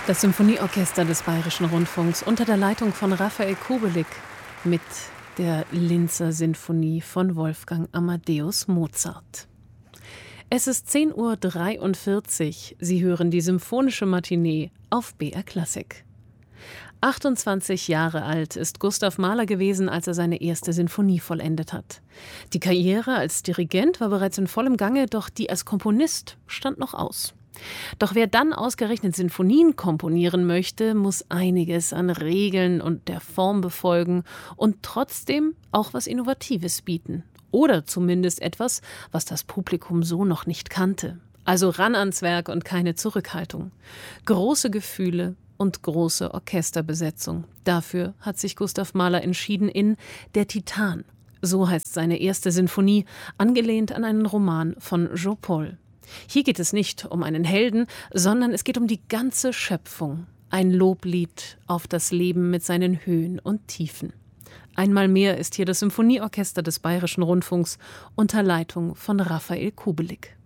Das Symphonieorchester des Bayerischen Rundfunks unter der Leitung von Raphael Kubelik mit der Linzer Sinfonie von Wolfgang Amadeus Mozart. Es ist 10:43 Uhr. Sie hören die Symphonische Matinee auf BR Klassik. 28 Jahre alt ist Gustav Mahler gewesen, als er seine erste Sinfonie vollendet hat. Die Karriere als Dirigent war bereits in vollem Gange, doch die als Komponist stand noch aus. Doch wer dann ausgerechnet Sinfonien komponieren möchte, muss einiges an Regeln und der Form befolgen und trotzdem auch was Innovatives bieten. Oder zumindest etwas, was das Publikum so noch nicht kannte. Also ran ans Werk und keine Zurückhaltung. Große Gefühle und große Orchesterbesetzung. Dafür hat sich Gustav Mahler entschieden in Der Titan. So heißt seine erste Sinfonie, angelehnt an einen Roman von Jean Paul. Hier geht es nicht um einen Helden, sondern es geht um die ganze Schöpfung. Ein Loblied auf das Leben mit seinen Höhen und Tiefen. Einmal mehr ist hier das Symphonieorchester des Bayerischen Rundfunks unter Leitung von Raphael Kubelik.